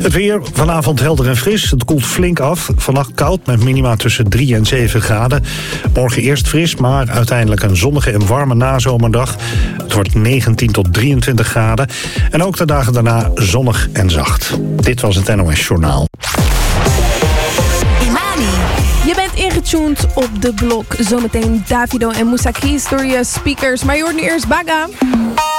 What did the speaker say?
Het weer, vanavond helder en fris. Het koelt flink af. Vannacht koud met minima tussen 3 en 7 graden. Morgen eerst fris, maar uiteindelijk een zonnige en warme nazomerdag. Het wordt 19 tot 23 graden. En ook de dagen daarna zonnig en zacht. Dit was het NOS Journaal. Je bent ingetuned op de blok. Zometeen Davido en Moussa Keys door je speakers. Maar je hoort nu eerst Baga.